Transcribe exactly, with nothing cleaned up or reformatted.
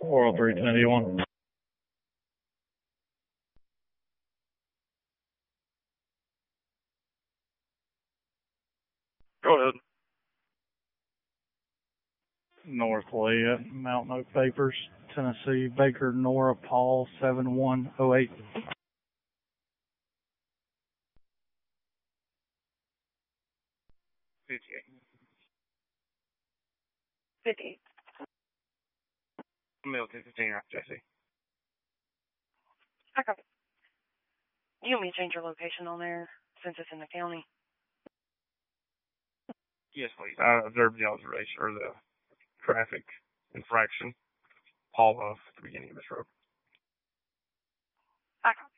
four oh three, ten eighty-one. Go ahead. North Leyette, Mountain Oak Papers, Tennessee, Baker, Nora, Paul, seven one oh eight. fifty-eight. fifty. Middle two fifteen, right, Jesse? I copy. You want me to change your location on there since it's in the county? Yes, please. I observed the observation, or the traffic infraction, all of the beginning of this road. I copy.